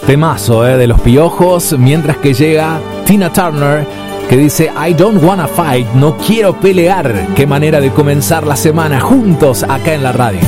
Temazo de Los Piojos, mientras que llega Tina Turner, que dice I don't wanna fight, no quiero pelear. Qué manera de comenzar la semana juntos acá en la radio.